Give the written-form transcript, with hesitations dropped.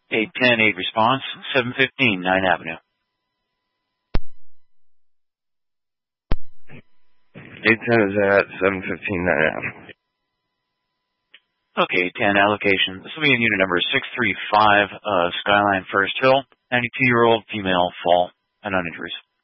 810-8 response, 715 9 Avenue. 810 is at 715 9 Avenue. Okay, 10 allocation. This will be in unit number 635, Skyline First Hill. 92-year-old female, fall, and uninjuries.